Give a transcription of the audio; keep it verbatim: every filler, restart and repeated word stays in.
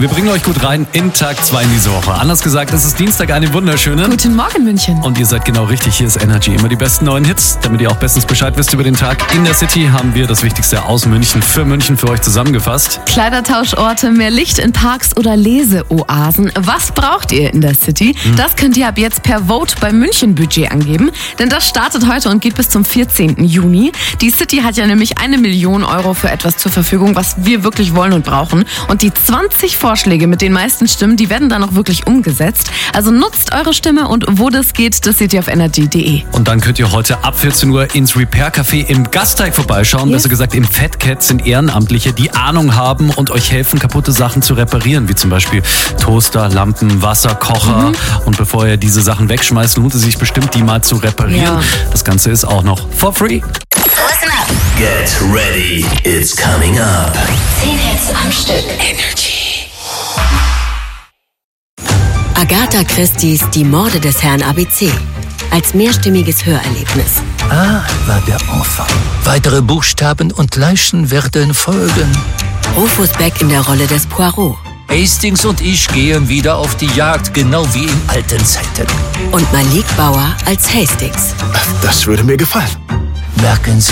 Wir bringen euch gut rein in Tag zwei in diese Woche. Anders gesagt, es ist Dienstag, eine wunderschöne. Guten Morgen, München. Und ihr seid genau richtig, hier ist Energy. Immer die besten neuen Hits. Damit ihr auch bestens Bescheid wisst über den Tag in der City, haben wir das Wichtigste aus München für München für euch zusammengefasst. Kleidertauschorte, mehr Licht in Parks oder Leseoasen. Was braucht ihr in der City? Hm. Das könnt ihr ab jetzt per Vote beim München-Budget angeben. Denn das startet heute und geht bis zum vierzehnten Juni. Die City hat ja nämlich eine Million Euro für etwas zur Verfügung, was wir wirklich wollen und brauchen. Und die zwanzig Vorschläge mit den meisten Stimmen, die werden dann auch wirklich umgesetzt. Also nutzt eure Stimme und wo das geht, das seht ihr auf energy punkt de. Und dann könnt ihr heute ab vierzehn Uhr ins Repair-Café im Gasteig vorbeischauen. Yes. Besser gesagt im Fat Cat sind Ehrenamtliche, die Ahnung haben und euch helfen, kaputte Sachen zu reparieren. Wie zum Beispiel Toaster, Lampen, Wasser, Kocher. Mhm. Und bevor ihr diese Sachen wegschmeißt, lohnt es sich bestimmt, die mal zu reparieren. Ja. Das Ganze ist auch noch for free. Listen up. Get ready. It's coming up. Zehn Hits am Stück. Energy. Agatha Christie's Die Morde des Herrn A B C. Als mehrstimmiges Hörerlebnis. A war der Enfant. Weitere Buchstaben und Leichen werden folgen. Rufus Beck in der Rolle des Poirot. Hastings und ich gehen wieder auf die Jagd, genau wie in alten Zeiten. Und Malik Bauer als Hastings. Das würde mir gefallen. Merken Sie